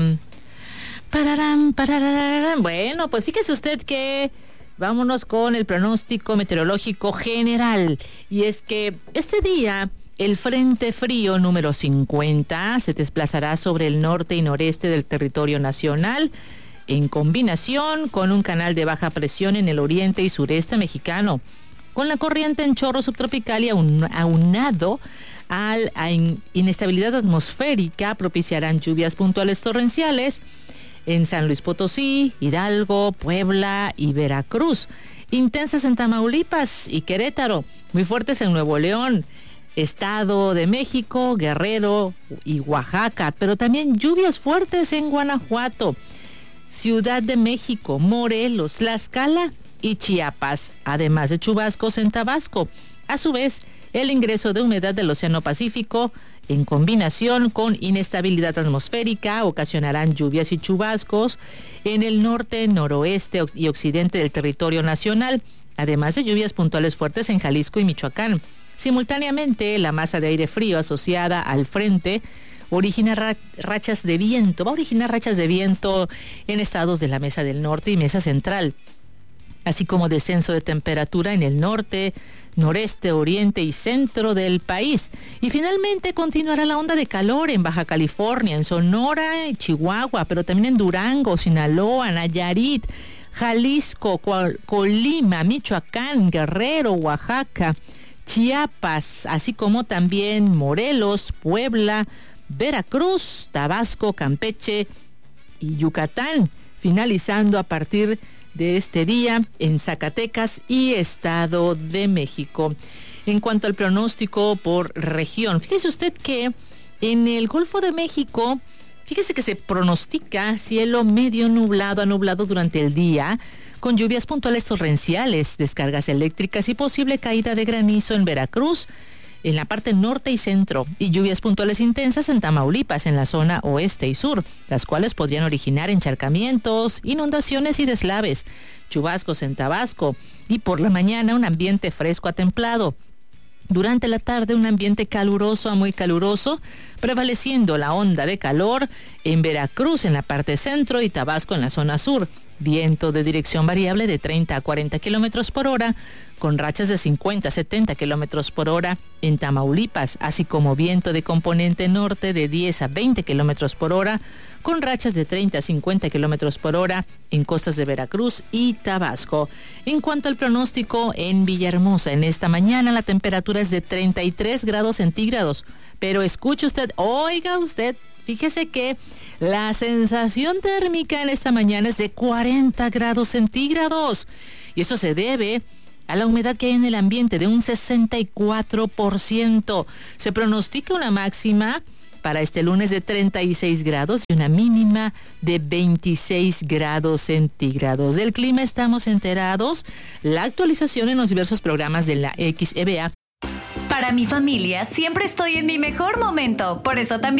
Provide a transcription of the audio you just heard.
Pararam. Pararam, parararán. Bueno, pues fíjese usted que vámonos con el pronóstico meteorológico general. Y es que este día el Frente Frío número 50 se desplazará sobre el norte y noreste del territorio nacional, en combinación con un canal de baja presión en el oriente y sureste mexicano, con la corriente en chorro subtropical y aunado a inestabilidad atmosférica, propiciarán lluvias puntuales torrenciales en San Luis Potosí, Hidalgo, Puebla y Veracruz, intensas en Tamaulipas y Querétaro, muy fuertes en Nuevo León, Estado de México, Guerrero y Oaxaca, pero también lluvias fuertes en Guanajuato, Ciudad de México, Morelos, Tlaxcala y Chiapas, además de chubascos en Tabasco. A su vez, el ingreso de humedad del Océano Pacífico, en combinación con inestabilidad atmosférica, ocasionarán lluvias y chubascos en el norte, noroeste y occidente del territorio nacional, además de lluvias puntuales fuertes en Jalisco y Michoacán. Simultáneamente, la masa de aire frío asociada al frente va a originar rachas de viento en estados de la Mesa del Norte y Mesa Central, así como descenso de temperatura en el norte, noreste, oriente y centro del país. Y finalmente continuará la onda de calor en Baja California, en Sonora y Chihuahua, pero también en Durango, Sinaloa, Nayarit, Jalisco, Colima, Michoacán, Guerrero, Oaxaca, Chiapas, así como también Morelos, Puebla, Veracruz, Tabasco, Campeche y Yucatán, finalizando a partir de este día en Zacatecas y Estado de México. En cuanto al pronóstico por región, fíjese usted que en el Golfo de México, fíjese que se pronostica cielo medio nublado a nublado durante el día, con lluvias puntuales torrenciales, descargas eléctricas y posible caída de granizo en Veracruz, en la parte norte y centro, y lluvias puntuales intensas en Tamaulipas, en la zona oeste y sur, las cuales podrían originar encharcamientos, inundaciones y deslaves, chubascos en Tabasco, y por la mañana un ambiente fresco a templado. Durante la tarde un ambiente caluroso a muy caluroso, prevaleciendo la onda de calor en Veracruz en la parte centro y Tabasco en la zona sur. Viento de dirección variable de 30 a 40 kilómetros por hora, con rachas de 50 a 70 kilómetros por hora en Tamaulipas, así como viento de componente norte de 10 a 20 kilómetros por hora, con rachas de 30 a 50 kilómetros por hora en costas de Veracruz y Tabasco. En cuanto al pronóstico en Villahermosa, en esta mañana la temperatura es de 33 grados centígrados, pero escuche usted, oiga usted, fíjese que la sensación térmica en esta mañana es de 40 grados centígrados. Y eso se debe a la humedad que hay en el ambiente de un 64%. Se pronostica una máxima para este lunes de 36 grados y una mínima de 26 grados centígrados. Del clima estamos enterados. La actualización en los diversos programas de la XEBA. Para mi familia siempre estoy en mi mejor momento. Por eso también